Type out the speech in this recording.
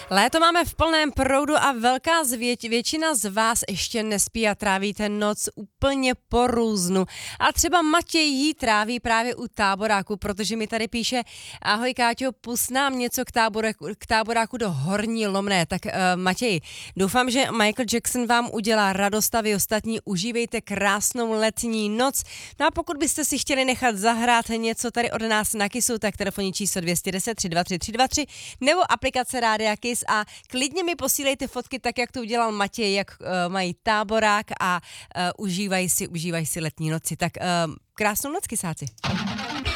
Léto máme v plném proudu a velká většina z vás ještě nespí a trávíte noc úplně po různu. A třeba Matěj jí tráví právě u táboráku, protože mi tady píše: ahoj Káťo, pust nám něco k táboráku do Horní Lomné. Tak Matěj, doufám, že Michael Jackson vám udělá radost a vy ostatní užívejte krásnou letní noc. No a pokud byste si chtěli nechat zahrát něco tady od nás na Kissu, tak telefonní číslo 210 323 323 nebo aplikace Rádia Kiss a klidně mi posílejte fotky tak, jak to udělal Matěj, jak mají táborák a užívají si letní noci. Tak krásnou noc, Kisáci.